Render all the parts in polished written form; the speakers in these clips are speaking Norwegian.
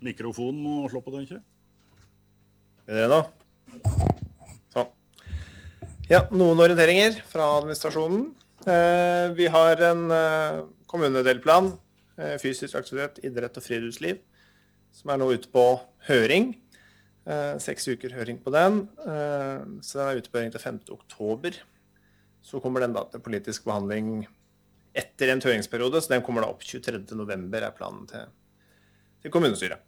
Mikrofonen må slå på, tenker jeg. Er det nå? Sånn. Ja, noen orienteringer fra administrasjonen. Vi har en kommunedelplan, fysisk aktivitet, idrett og friluftsliv, som nå ute på høring. 6 uker høring på den, så den ute på høring til 5. oktober. Så kommer den da til politisk behandling etter en høringsperiode, så den kommer da opp 23. november er planen til kommunestyret.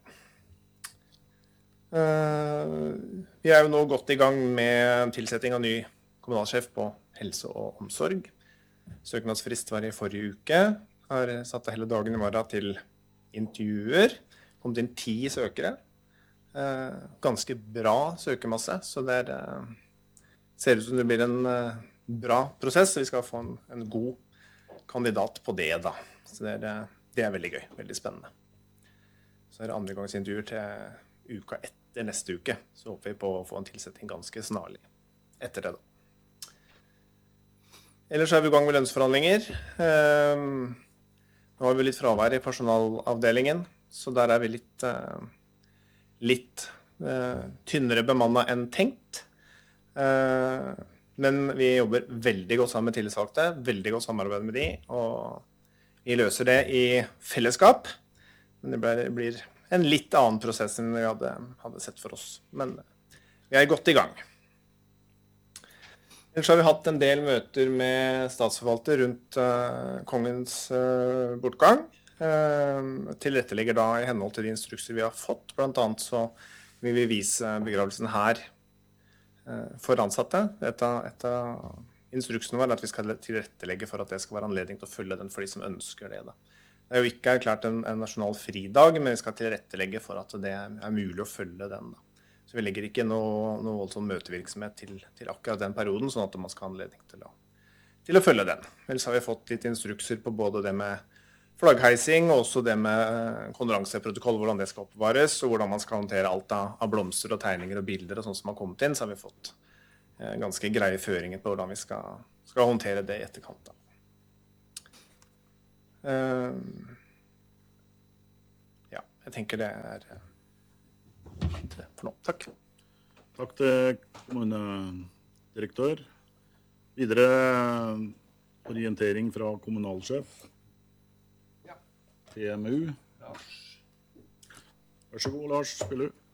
Vi er jo nå godt i gang med tilsetting av ny kommunalsjef på helse og omsorg. Søknadsfrist var i forrige uke. Har satt hele dagen i morgen til intervjuer. Kommet inn 10 søkere. Ganske bra søkemasse, så det ser ut som det blir en bra prosess. Vi skal få en god kandidat på det da. Så det er veldig gøy, veldig spennende. Så er det andregangsintervjuer til uka etter neste uke. Så håper vi på å få en tilsetting ganske snarlig etter det da. Ellers er vi i gang med lønnsforhandlinger. Nå har vi litt fravær i personalavdelingen, så der er vi litt tynnere bemannet enn tenkt. Men vi jobber veldig godt sammen med tillitsvalgte, veldig godt samarbeid med de, og vi løser det i fellesskap. Men det blir en litt annen prosess enn vi hadde sett for oss. Men vi er godt i gang. Ellers har vi hatt en del møter med statsforvalter rundt kongens bortgang. Tilrettelegger da i henhold til de instrukser vi har fått. Blant annet så vil vi vise begravelsen her for ansatte. Et av instruksene var at vi skal tilrettelegge for at det skal være anledning til å følge den for de som ønsker det da. Det er jo ikke erklært en nasjonal fridag, men vi skal tilrettelegge for at det er mulig å følge den da. Så vi legger ikke noe voldsom møtevirksomhet til akkurat den perioden, sånn at man skal ha anledning til å følge den. Ellers har vi fått litt instrukser på både det med flaggheising, og også det med konferanseprotokoll, hvordan det skal oppbevares, og hvordan man skal håndtere alt av blomster og tegninger og bilder og sånt som har kommet inn, så har vi fått ganske greie føringer på hvordan vi skal håndtere det i etterkant da. Ja, jeg tenker det er det for nå. Takk. Takk til kommunedirektør. Videre orientering fra kommunalsjef. TMU. Vær så god, Lars, spiller du.